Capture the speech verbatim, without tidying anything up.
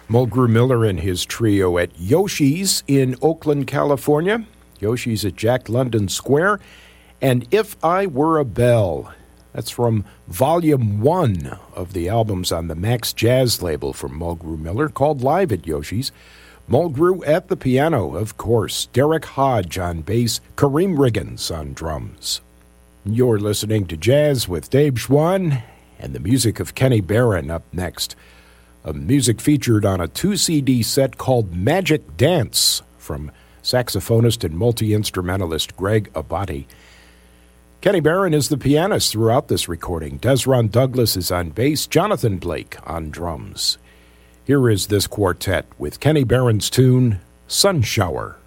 Mulgrew Miller and his trio at Yoshi's in Oakland, California. Yoshi's at Jack London Square. And If I Were a Bell. That's from Volume one of the albums on the Max Jazz label from Mulgrew Miller, called Live at Yoshi's. Mulgrew at the piano, of course. Derek Hodge on bass. Kareem Riggins on drums. You're listening to Jazz with Dave Schwann, and the music of Kenny Barron up next. A music featured on a two C D set called Magic Dance from saxophonist and multi-instrumentalist Greg Abate. Kenny Barron is the pianist throughout this recording. Desron Douglas is on bass, Jonathan Blake on drums. Here is this quartet with Kenny Barron's tune, Sun Shower.